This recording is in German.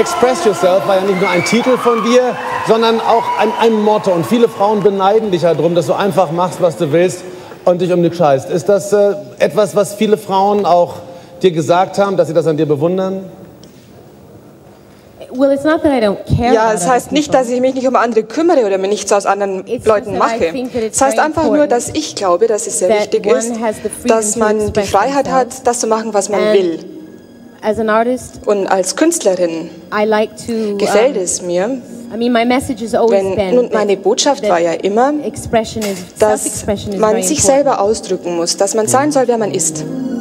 Express Yourself war ja nicht nur ein Titel von dir, sondern auch ein Motto. Und viele Frauen beneiden dich ja darum, dass du einfach machst, was du willst und dich um nichts scheißt. Ist das etwas, was viele Frauen auch dir gesagt haben, dass sie das an dir bewundern? Well, it's not that I don't care Ja, about es heißt other nicht, people. dass ich mich nicht um andere kümmere oder mir nichts aus anderen It's Leuten just that I mache. think that it's Es heißt very einfach nur, important dass ich glaube, dass es sehr that wichtig one ist, has the freedom dass to man die express Freiheit themselves. hat, das zu machen, was man And will. As an artist, Und als Künstlerin I like to. gefällt es mir, I mean, my message has always been. und meine Botschaft war ja immer, Expression is dass self-expression is man very sich important. selber ausdrücken muss, dass man sein soll, wer man ist.